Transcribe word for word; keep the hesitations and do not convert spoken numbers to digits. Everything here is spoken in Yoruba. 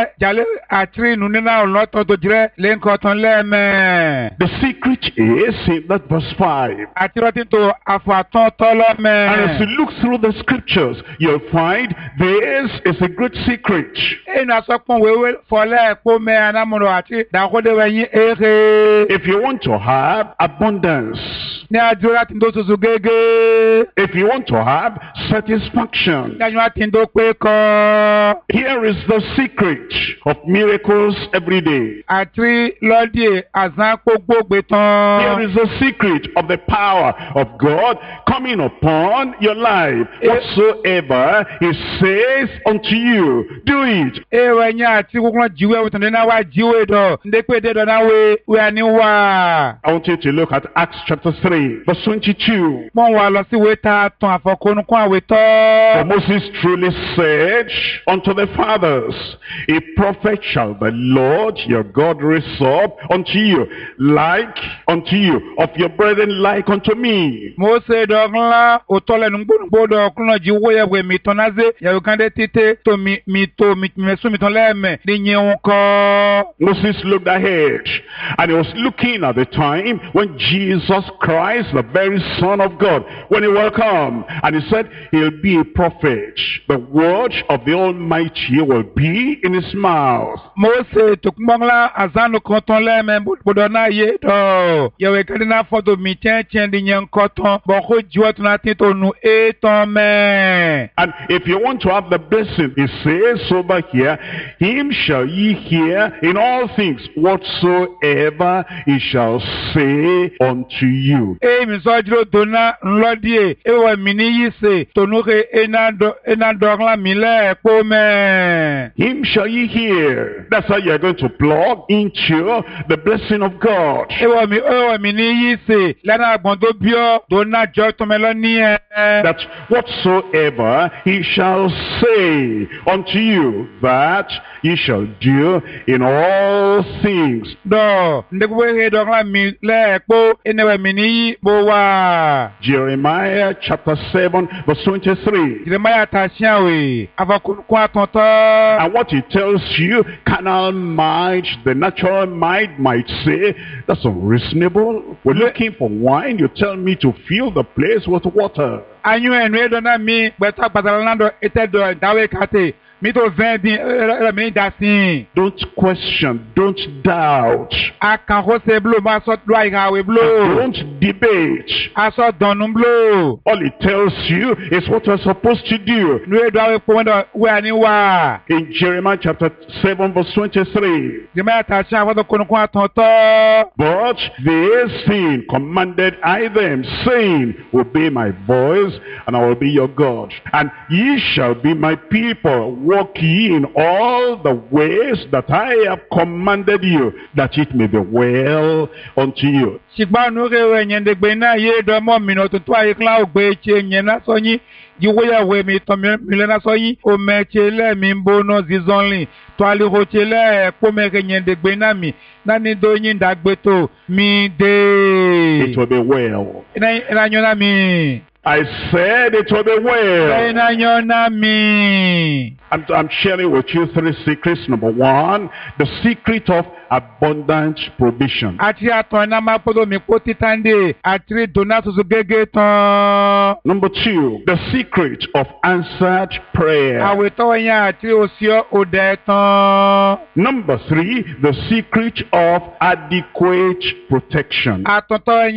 Eba jale atri nunina oloto to jire lenkoton leme. The secret is in that verse five. Atirotin to afaton tolome. And as you look through the scriptures, you'll find this is a great secret. Ena sokpon wewe fole po me anamuno ati dakode wenyi ere. If you want to have abundance, Ne adura tindo susu gege. if you want to have satisfaction, Nyanywa tindo kwe ko. here is the secret of miracles every day. Atri lodi azan gbogbo Here beton. is the secret of the power of God coming upon your life. Whatsoever He says unto you, do it. Ewe nya ati kukuna jiwe witende na wa jiwe do. Ndekwe dedo na we we aniwa. I want you to look at Acts chapter three, verse twenty-two. Mon wa lo si we ta ton afokonu kwa we to. For Moses truly said unto the fathers, a prophet shall the Lord your God raise up unto you, like unto you, of your brethren like unto me. Mose dogla otole nungbo do kuno jiwe ya we mi tonaze ya ukande tite to mi mi to mi mesu mi ton leme ni nyeun ko. Moses looked ahead, and he was looking at the time when Jesus Christ, the very Son of God, when he will come. And he said, he'll be a prophet. The word of the Almighty will be in his mouth. Mose tukumbangla azanu konton leme bodona ye do. Ya we kadina foto mi chen chen di nyen koton boko jiwa tunati to nu eton me. And if you want to have the blessing, he says over here, him shall ye hear in all things whatsoever he shall say unto you. E mi sojiro dona nlodie e wa mini yise tonuke enado enadogla mile po me. Him shall ye hear. That's how you're going to plug into the blessing of God. E wa mi e wa mini yise lana agbondo bio dona jo to meloni e. That whatsoever he shall say unto you, that ye shall do in all things. Do ndekwe dogla mi le po enewe mini bo wa. Jeremiah chapter seven verse twenty-three. Jeremiah tashiawe afakun kwa tonto. And what he tells you, carnal mind, the natural mind might say, that's unreasonable. We're looking for wine. You tell me to fill the place with water. Anyu enwe dona mi beta patalando etedo dawe kate. Mito vendi mi dasin. Don't question, don't doubt. Akan hose blo ma so dwa igawe blo. Don't debate. Aso donum blo. All it tells you is what you're supposed to do. Nwe dwa po wendo we ani wa. In Jeremiah chapter seven verse twenty-three. Jeremiah tasha wa kono kwa tonto. But this thing commanded I them, saying, obey my voice, and I will be your God. And ye shall be my people. Walk ye in all the ways that I have commanded you, that it may be well unto you. Shigba nuke we nyende gbe na ye do mo mi no tuntu aye kla ogbe che nyena so yin jiwo ya we mi to mi le na so yin o me che le mi mbono zizonli to ali ho che le po me ke nyende gbe na mi na ni do yin dagbe to mi de. It will be well. Ina ina nyona mi. I said it will be well. Ina nyona mi. I'm, I'm sharing with you three secrets. Number one, the secret of abundant provision. Ati aton na ma podo mi ko titande atri donato zu gege ton. Number two, the secret of answered prayer. Awe to yan atri osio ode ton. Number three, the secret of adequate protection. Aton to